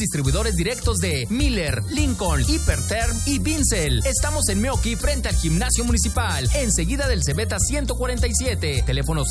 Distribuidores directos de Miller, Lincoln, Hiperterm y Vincel. Estamos en Meoqui frente al Gimnasio Municipal, enseguida del Cebeta 147, teléfono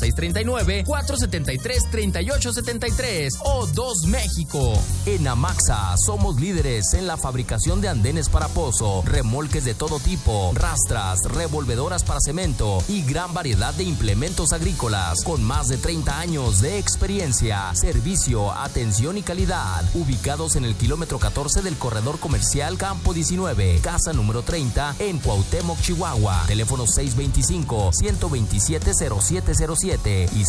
639-473-3873 o 2 México. En Amaxa somos líderes en la fabricación de andenes para pozo, remolques de todo tipo, rastras, revolvedoras para cemento y gran variedad de implementos agrícolas con más de 30 años de experiencia, servicio, atención y calidad. Ubicados en el kilómetro 14 del corredor comercial Campo 19, casa número 30 en Cuauhtémoc, Chihuahua. Teléfono 625-127-0707 y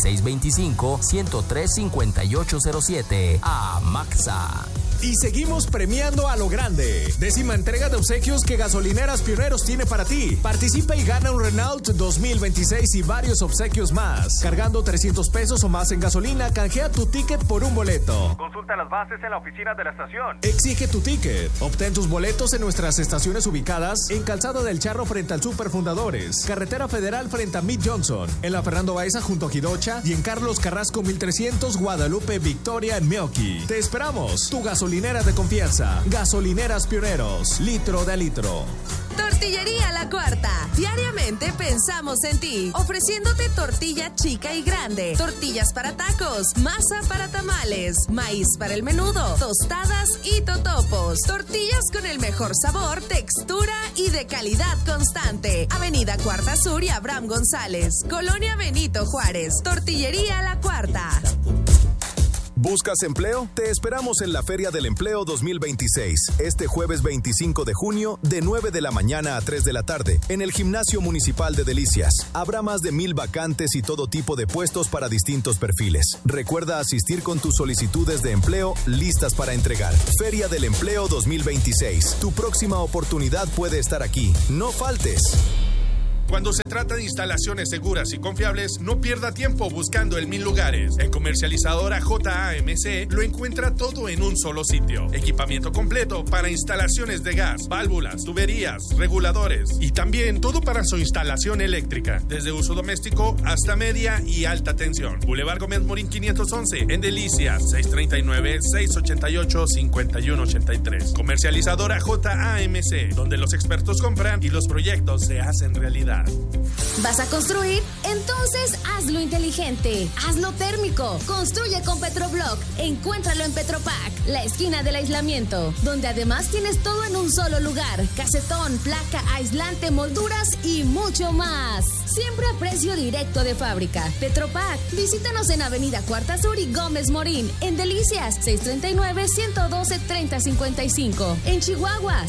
625-103-5807. Amaxa. Y seguimos premiando a lo grande. 10ª entrega de obsequios que Gasolineras Pioneros tiene para ti. Participa y gana un Renault 2026 y varios obsequios más. Cargando 300 pesos o más en gasolina, canjea tu ticket por un boleto. Consulta las bases en la oficina de la estación. Exige tu ticket. Obtén tus boletos en nuestras estaciones ubicadas en Calzada del Charro frente al Super Fundadores, Carretera Federal frente a Mid Johnson, en la Fernando Baeza junto a Jidocha y en Carlos Carrasco 1300 Guadalupe Victoria en Meoqui. Te esperamos. Tu gasolinera de confianza. Gasolineras Pioneros. Litro de litro. Tortillería La Cuarta. Diariamente pensamos en ti, ofreciéndote tortilla chica y grande, tortillas para tacos, masa para tamales, maíz para el menudo, tostadas y totopos. Tortillas con el mejor sabor, textura y de calidad constante. Avenida Cuarta Sur y Abraham González, Colonia Benito Juárez. Tortillería La Cuarta. ¿Buscas empleo? Te esperamos en la Feria del Empleo 2026, este jueves 25 de junio, de 9 de la mañana a 3 de la tarde, en el Gimnasio Municipal de Delicias. Habrá más de 1000 vacantes y todo tipo de puestos para distintos perfiles. Recuerda asistir con tus solicitudes de empleo listas para entregar. Feria del Empleo 2026. Tu próxima oportunidad puede estar aquí. No faltes. Cuando se trata de instalaciones seguras y confiables, no pierda tiempo buscando en 1000 lugares. En Comercializadora JAMC lo encuentra todo en un solo sitio. Equipamiento completo para instalaciones de gas, válvulas, tuberías, reguladores y también todo para su instalación eléctrica, desde uso doméstico hasta media y alta tensión. Boulevard Gómez Morín 511, en Delicias, 639-688-5183. Comercializadora JAMC, donde los expertos compran y los proyectos se hacen realidad. ¿Vas a construir? Entonces hazlo inteligente, hazlo térmico. Construye con Petroblock. Encuéntralo en Petropac, la esquina del aislamiento, donde además tienes todo en un solo lugar: casetón, placa, aislante, molduras y mucho más. Siempre a precio directo de fábrica. Petropac, visítanos en Avenida Cuarta Sur y Gómez Morín. En Delicias, 639-112-3055. En Chihuahua,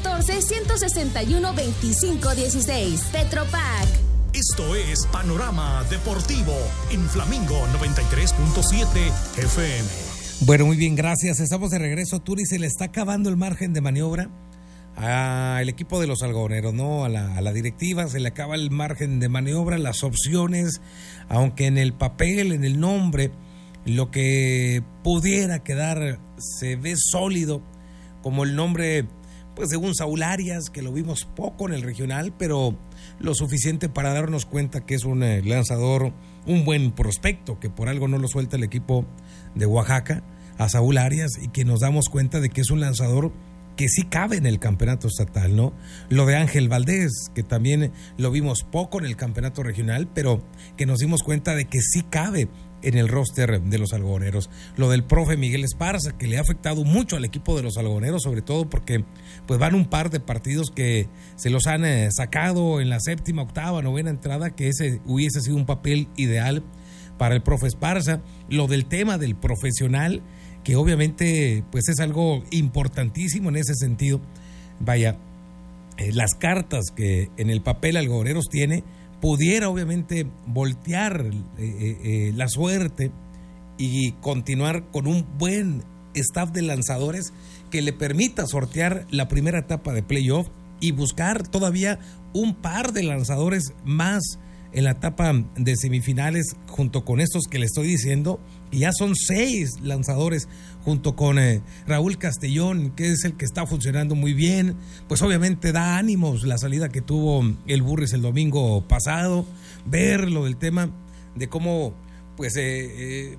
614-161-2516. Petropac. Esto es Panorama Deportivo en Flamingo 93.7 FM. Bueno, muy bien, gracias. Estamos de regreso. Turi, se le está acabando el margen de maniobra al equipo de los algodoneros, ¿no? A la directiva se le acaba el margen de maniobra, las opciones, aunque en el papel, en el nombre, lo que pudiera quedar se ve sólido, como el nombre, pues según Saúl Arias, que lo vimos poco en el regional, pero lo suficiente para darnos cuenta que es un lanzador, un buen prospecto, que por algo no lo suelta el equipo de Oaxaca, a Saúl Arias, y que nos damos cuenta de que es un lanzador que sí cabe en el campeonato estatal, ¿no? Lo de Ángel Valdés, que también lo vimos poco en el campeonato regional, pero que nos dimos cuenta de que sí cabe en el roster de los algodoneros. Lo del profe Miguel Esparza, que le ha afectado mucho al equipo de los algodoneros, sobre todo porque pues van un par de partidos que se los han sacado en la séptima, octava, novena entrada, que ese hubiese sido un papel ideal para el profe Esparza. Lo del tema del profesional, que obviamente pues es algo importantísimo en ese sentido. Vaya, las cartas que en el papel algodoneros tiene, pudiera obviamente voltear la suerte y continuar con un buen staff de lanzadores que le permita sortear la primera etapa de playoff y buscar todavía un par de lanzadores más en la etapa de semifinales, junto con estos que le estoy diciendo, y ya son 6 lanzadores junto con Raúl Castellón, que es el que está funcionando muy bien. Pues obviamente da ánimos la salida que tuvo el Burris el domingo pasado, ver lo del tema de cómo pues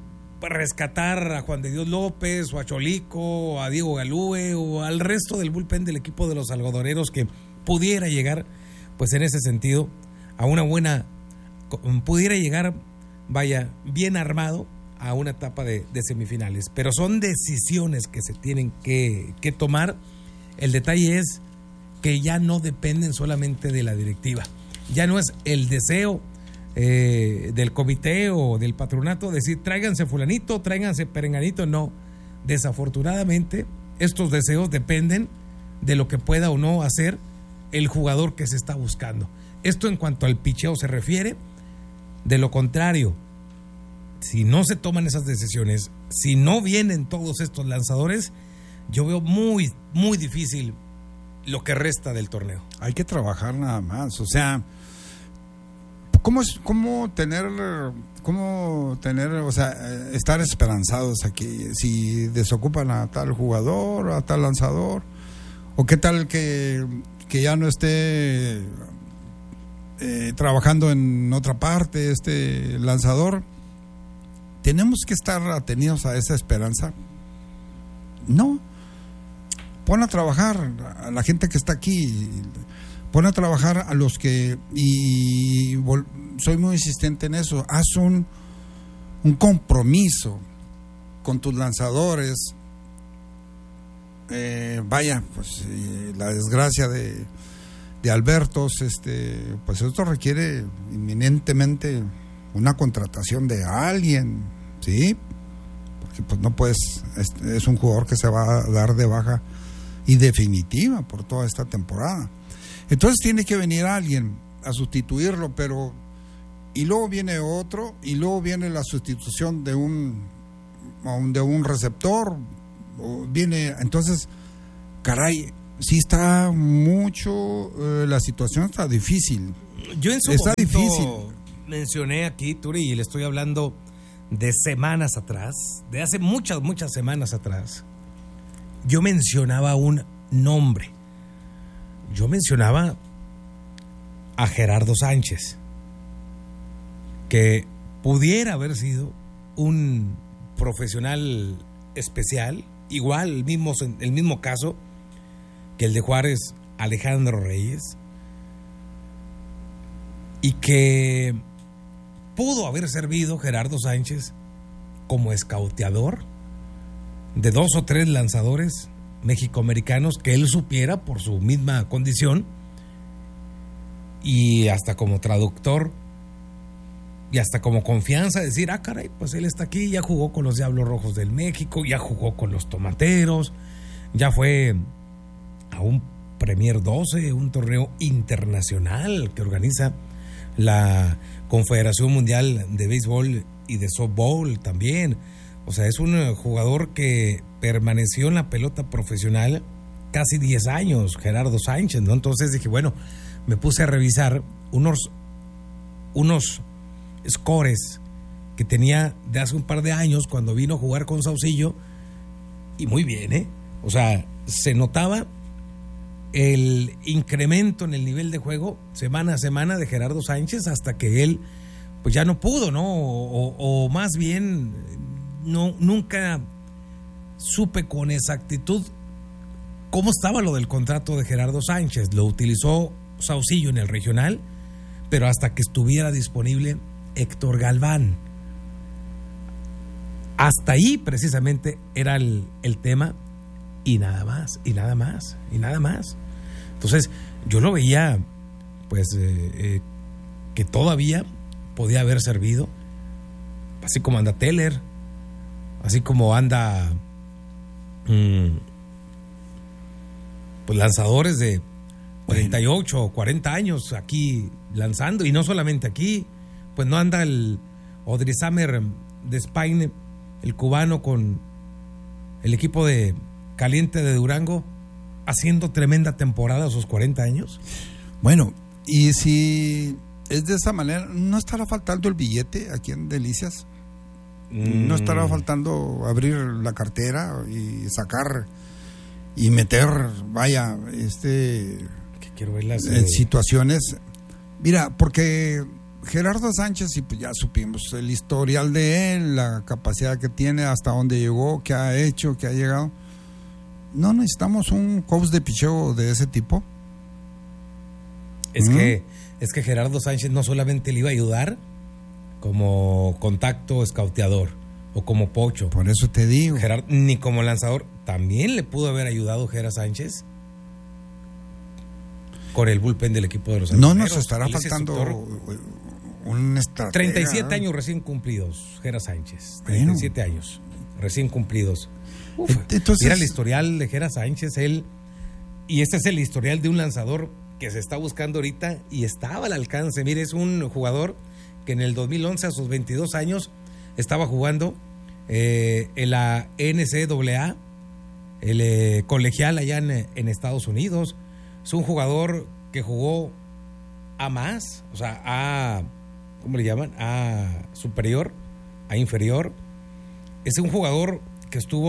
rescatar a Juan de Dios López o a Cholico o a Diego Galúe o al resto del bullpen del equipo de los algodoneros que pudiera llegar, pues en ese sentido, a una buena, pudiera llegar, vaya, bien armado a una etapa de semifinales. Pero son decisiones que se tienen que tomar. El detalle es que ya no dependen solamente de la directiva. Ya no es el deseo del comité o del patronato decir tráiganse fulanito, tráiganse perenganito. No, desafortunadamente estos deseos dependen de lo que pueda o no hacer el jugador que se está buscando. Esto en cuanto al picheo se refiere. De lo contrario, si no se toman esas decisiones, si no vienen todos estos lanzadores, yo veo muy, muy difícil lo que resta del torneo. Hay que trabajar nada más, o sea, ¿cómo tener, o sea, estar esperanzados aquí? Si desocupan a tal jugador, a tal lanzador, o qué tal que ya no esté trabajando en otra parte este lanzador. ¿Tenemos que estar atenidos a esa esperanza? No. Pon a trabajar a la gente que está aquí, pon a trabajar a los que, y soy muy insistente en eso, haz un compromiso con tus lanzadores. Vaya, pues la desgracia de Albertos, pues esto requiere inminentemente una contratación de alguien, ¿sí? Porque pues no puedes, es un jugador que se va a dar de baja y definitiva por toda esta temporada. Entonces tiene que venir alguien a sustituirlo, pero y luego viene otro, y luego viene la sustitución de un receptor, entonces, caray, sí está mucho, la situación está difícil. Yo en su momento mencioné aquí, Turi, y le estoy hablando de semanas atrás, de hace muchas semanas atrás. Yo mencionaba un nombre. Yo mencionaba a Gerardo Sánchez, que pudiera haber sido un profesional especial, igual el mismo caso que el de Juárez, Alejandro Reyes, y que pudo haber servido Gerardo Sánchez como escauteador de 2 o 3 lanzadores mexicoamericanos que él supiera por su misma condición, y hasta como traductor y hasta como confianza, decir, caray, pues él está aquí, ya jugó con los Diablos Rojos del México, ya jugó con los Tomateros, ya fue a un Premier 12, un torneo internacional que organiza la Confederación Mundial de Béisbol y de Softball también. O sea, es un jugador que permaneció en la pelota profesional casi 10 años, Gerardo Sánchez, ¿no? Entonces dije, bueno, me puse a revisar unos scores que tenía de hace un par de años cuando vino a jugar con Saucillo, y muy bien, o sea, se notaba el incremento en el nivel de juego semana a semana de Gerardo Sánchez, hasta que él pues ya no pudo, ¿no? O más bien nunca supe con exactitud cómo estaba lo del contrato de Gerardo Sánchez. Lo utilizó Saucillo en el regional, pero hasta que estuviera disponible Héctor Galván. Hasta ahí precisamente era el tema, y nada más. Entonces yo lo veía pues que todavía podía haber servido, así como anda Teller, así como anda pues lanzadores de 38 o 40 años aquí lanzando, y no solamente aquí, pues no anda el Odrisamer de Spain, el cubano, con el equipo de Caliente de Durango, haciendo tremenda temporada a sus 40 años. Bueno, y si es de esa manera, ¿no estará faltando el billete aquí en Delicias? ¿No estará faltando abrir la cartera y sacar y meter, vaya, que quiero ver las situaciones? Mira, porque Gerardo Sánchez, y pues ya supimos el historial de él, la capacidad que tiene, hasta dónde llegó, qué ha hecho, qué ha llegado. ¿No necesitamos un coach de picheo de ese tipo? Es que Gerardo Sánchez no solamente le iba a ayudar como contacto escauteador o como pocho. Por eso te digo. Ni como lanzador. También le pudo haber ayudado Gerardo Sánchez con el bullpen del equipo de los Algoneros. Algoneros. No nos estará faltando un estratega. 37 años recién cumplidos, Gerardo Sánchez. 37 años recién cumplidos. Entonces, mira el historial de Gerardo Sánchez, y este es el historial de un lanzador que se está buscando ahorita y estaba al alcance. Mire, es un jugador que en el 2011 a sus 22 años estaba jugando en la NCAA, el colegial allá en Estados Unidos. Es un jugador que jugó A más, o sea, A, ¿cómo le llaman? A superior, A inferior. Es un jugador que estuvo